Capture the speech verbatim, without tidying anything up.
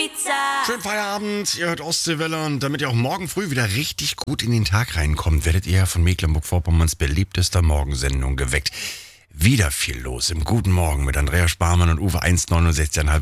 Schönen Feierabend, ihr hört Ostseewelle und damit ihr auch morgen früh wieder richtig gut in den Tag reinkommt, werdet ihr von Mecklenburg-Vorpommerns beliebtester Morgensendung geweckt. Wieder viel los im Guten Morgen mit Andrea Sparmann und Uwe eins neunundsechzig Komma fünf